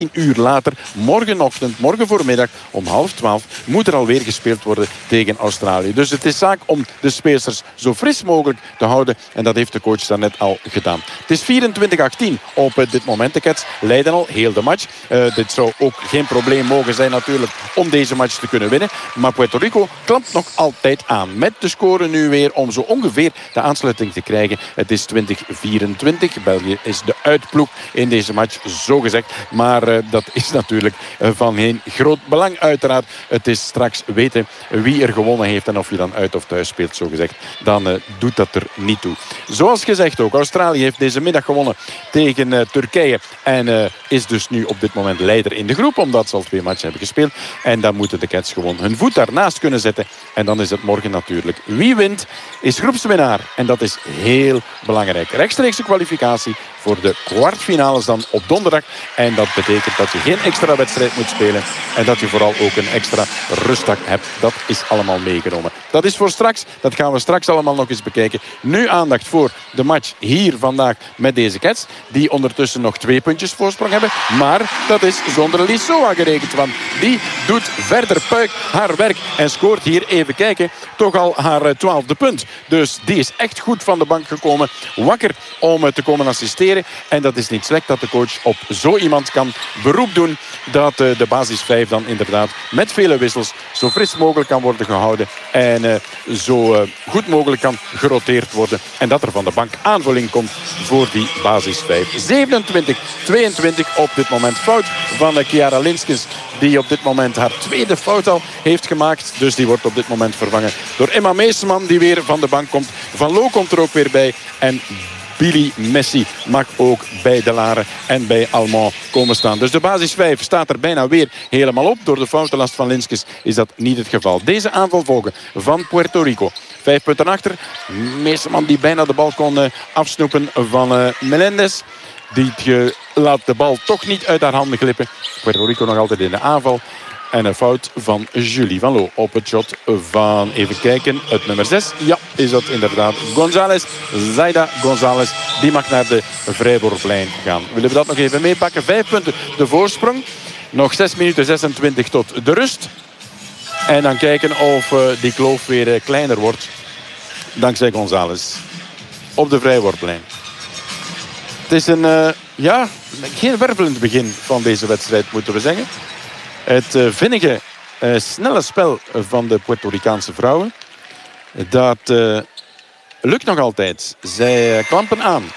uur later, morgenochtend, morgen voormiddag om 11:30 moet er alweer gespeeld worden tegen Australië. Dus het is zaak om de speelsters zo fris mogelijk te houden. En dat heeft de coach daarnet al gedaan. Het is 24-18 op dit moment. De Cats leiden al heel de match. Dit zou ook geen probleem mogen zijn natuurlijk om deze match te kunnen winnen. Maar Puerto Rico klampt nog altijd aan. Met de score nu weer om zo ongeveer de aansluiting te krijgen. Het is 20-24. België is de uitploeg in deze match, zo gezegd. Maar dat is natuurlijk van geen groot belang uiteraard. Het is straks weten wie er gewonnen heeft en of je dan uit of thuis speelt, zo gezegd. Dan doet dat er niet toe. Zoals gezegd ook, Australië heeft deze middag gewonnen tegen Turkije. En is dus nu op dit moment leider in de groep, omdat ze al 2 matchen hebben gespeeld. En dan moeten de Cats gewoon hun voet daarnaast kunnen zetten. En dan is het morgen natuurlijk. Wie wint, is groepswinnaar. En dat is heel belangrijk. Rechtstreekse kwalificatie voor de kwartfinales dan op donderdag. En dat betekent dat je geen extra wedstrijd moet spelen. En dat je vooral ook een extra rustdag hebt. Dat is allemaal meegenomen. Dat is voor straks. Dat gaan we straks allemaal nog eens bekijken. Nu aandacht voor de match hier vandaag met deze Cats. Die ondertussen nog 2 puntjes voorsprong hebben. Maar dat is zonder Lissoa gerekend. Want die doet verder puik haar werk. En scoort hier, even kijken, toch al haar 12e punt. Dus die is echt goed van de bank gekomen. Wakker om te komen assisteren. En dat is niet slecht dat de coach op zo iemand kan beroep doen. Dat de basis 5 dan inderdaad met vele wissels zo fris mogelijk kan worden gehouden. En zo goed mogelijk kan geroteerd worden. En dat er van de bank aanvulling komt voor die basis 5. 27-22 op dit moment. Fout van Chiara Linskens. Die op dit moment haar 2e fout al heeft gemaakt. Dus die wordt op dit moment vervangen door Emma Meeseman. Die weer van de bank komt. Van Loo komt er ook weer bij. En Billy Messi mag ook bij De Lare en bij Almond komen staan. Dus de basis 5 staat er bijna weer helemaal op. Door de foutenlast van Linskens is dat niet het geval. Deze aanval volgen van Puerto Rico. 5 punten achter. Meeseman die bijna de bal kon afsnoepen van Melendez. Die laat de bal toch niet uit haar handen glippen. Puerto Rico nog altijd in de aanval. En een fout van Julie van Loo op het shot van, even kijken, het nummer 6. Ja, is dat inderdaad González. Zaida González, die mag naar de vrijworplijn gaan. Willen we dat nog even meepakken? 5 punten de voorsprong. Nog 6 minuten 26 tot de rust. En dan kijken of die kloof weer kleiner wordt. Dankzij González. Op de vrijworplijn. Het is geen wervelend begin van deze wedstrijd, moeten we zeggen. Het vinnige, snelle spel van de Puerto Ricaanse vrouwen. Dat lukt nog altijd. Zij klampen aan.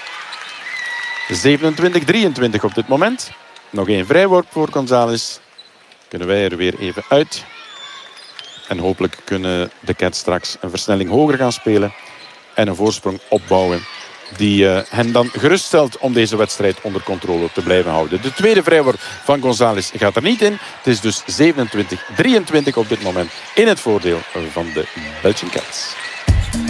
27-23 op dit moment. Nog 1 vrijworp voor González. Kunnen wij er weer even uit. En hopelijk kunnen de Cats straks een versnelling hoger gaan spelen. En een voorsprong opbouwen. Die hen dan geruststelt om deze wedstrijd onder controle te blijven houden. De tweede vrijworp van González gaat er niet in. Het is dus 27-23 op dit moment in het voordeel van de Belgian Cats.